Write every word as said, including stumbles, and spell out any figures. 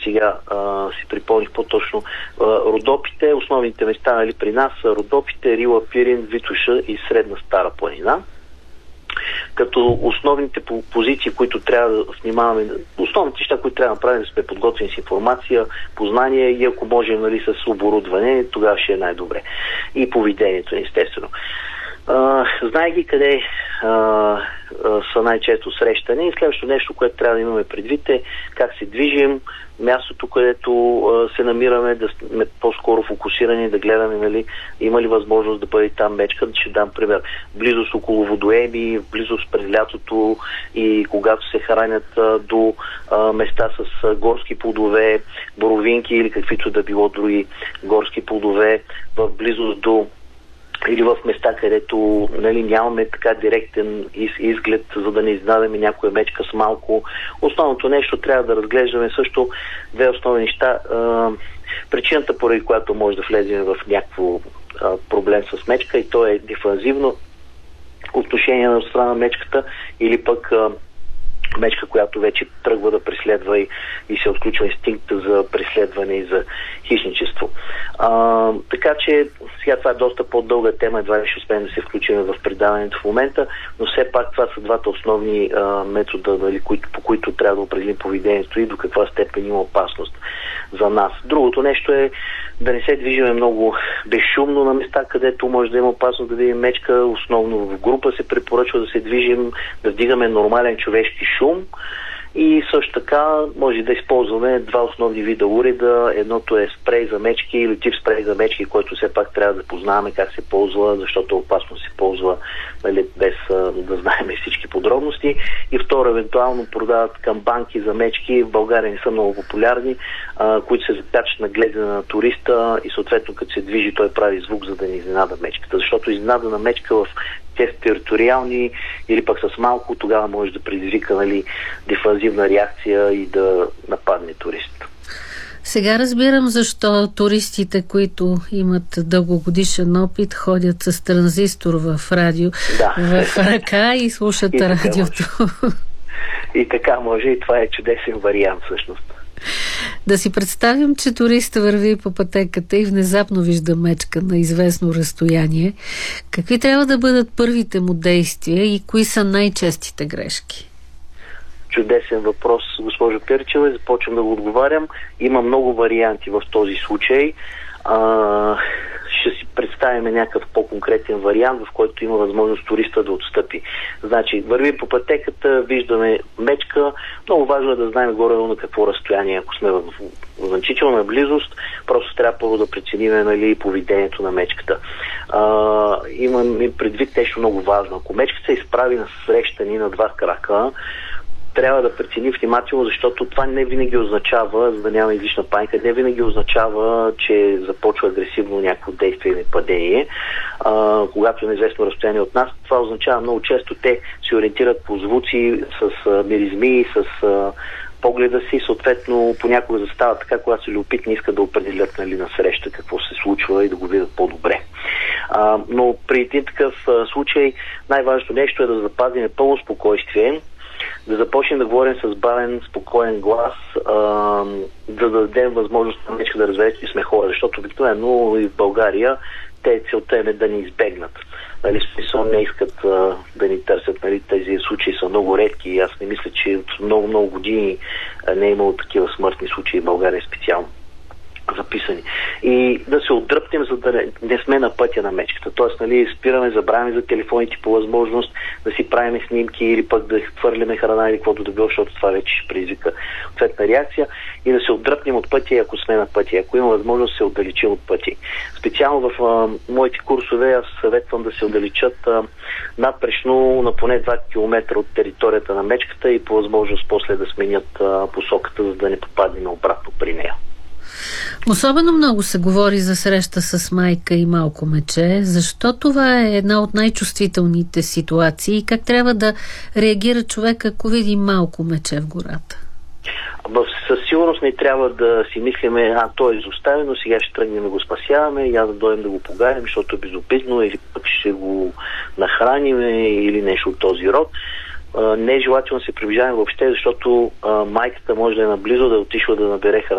сега а, си припомних по-точно. А, Родопите, основните места, нали, при нас са Родопите, Рила, Пирин, Витоша и Средна Стара планина. Като основните позиции, които трябва да внимаваме, основните неща, които трябва да направим, да сме подготвени с информация, познание и ако можем, нали, с оборудване, тогава ще е най-добре. И поведението, естествено. Uh, знаеки къде uh, uh, са най-често срещани. И следващото нещо, което трябва да имаме предвид е как се движим, мястото, където uh, се намираме, да сме по-скоро фокусирани, да гледаме, нали, има ли възможност да бъде там мечка. Ще дам пример. Близост около водоеми, близост през лятото и когато се хранят uh, до uh, места с uh, горски плодове, боровинки или каквито да било други горски плодове, в близост до или в места, където, нали, нямаме така директен из, изглед, за да не изнадаме някоя мечка с малко. Основното нещо трябва да разглеждаме също две основни неща. А, причината, поради която може да влезем в някакво а, проблем с мечка, и то е дефанзивно отношение на страна на мечката или пък а, мечка, която вече тръгва да преследва и, и се отключва инстинкта за преследване и за хищничество. А, така че сега това е доста по-дълга тема, едва ли ще успеем да се включим в предаването в момента, но все пак това са двата основни а, метода, нали, които, по които трябва да определим поведението и до каква степен има опасност за нас. Другото нещо е да не се движиме много безшумно на места, където може да има опасност да видим мечка. Основно в група се препоръчва да се движим, да вдигаме нормален човешки шум. И също така може да използваме два основни вида уреда. Едното е спрей за мечки или тип спрей за мечки, който все пак трябва да познаваме как се ползва, защото е опасно се ползва, нали, без а, да знаем всички подробности. И второ, евентуално продават камбанки за мечки. В България не са много популярни, а, които се запячат на гледане на туриста и съответно като се движи той прави звук, за да не изненада мечката. Защото изненада на мечка в те териториални или пък с малко, тогава може да предизвика, нали, дефанзивна реакция и да нападне турист. Сега разбирам защо туристите, които имат дългогодишен опит, ходят с транзистор в радио, да, в ръка и слушат и радиото. Може. И така може, и това е чудесен вариант всъщност. Да си представим, че турист върви по пътеката и внезапно вижда мечка на известно разстояние. Какви трябва да бъдат първите му действия и кои са най-честите грешки? Чудесен въпрос, госпожо Пирчева. Започвам да го отговарям. Има много варианти в този случай. А, ще си представим някакъв по-конкретен вариант, в който има възможност туриста да отстъпи. Значи, върви по пътеката, виждаме мечка. Много важно е да знаем горе-долу на какво разстояние. Ако сме в значителна близост, просто трябва първо да преценим, нали, поведението на мечката. А, имам предвид нещо много важно. Ако мечката се изправи на среща ни на два крака, трябва да прецени внимателно, защото това не винаги означава, за да няма излишна паника, не винаги означава, че започва агресивно някакво действие или падение. А, когато е неизвестно разстояние от нас, това означава много често те се ориентират по звуци, с а, миризми, с а, погледа си, съответно понякога застава така, когато са любопитни, искат да определят, нали, на среща какво се случва и да го видят по-добре. А, но при един такъв а, случай най-важното нещо е да запазим пълно спокойствие, да започнем да говорим с бавен, спокоен глас, а, да дадем възможност на мечка да разбере, че сме хора, защото обикновено и в България те целта е да ни избегнат. Нали, смисъл не искат а, да ни търсят. Нали, тези случаи са много редки и аз не мисля, че от много-много години а, не е имало такива смъртни случаи в България специално записани. И да се отдръпнем, за да не, не сме на пътя на мечката. Тоест, нали, спираме, забравяме за телефоните по възможност, да си правим снимки или пък да хвърляме храна или каквото да било, защото това вече ще предизвика ответна реакция, и да се отдръпнем от пътя, ако сме на пътя. Ако има възможност, да се отдалечим от пътя. Специално в а, моите курсове аз съветвам да се отдалечат а, надпречно на поне два километра от територията на мечката и по възможност после да сменят а, посоката, за да не попаднем обратно при нея. Особено много се говори за среща с майка и малко мече. Защо това е една от най-чувствителните ситуации и как трябва да реагира човек, ако види малко мече в гората? Със сигурност не трябва да си мислиме, а той е изоставено, сега ще тръгнем да го спасяваме, я да дойдем да го погарим, защото е безобидно, или пък ще го нахраним или нещо от този род. Не е желателно да се приближаваме въобще, защото а, майката може да е наблизо, да е отишла да набере храна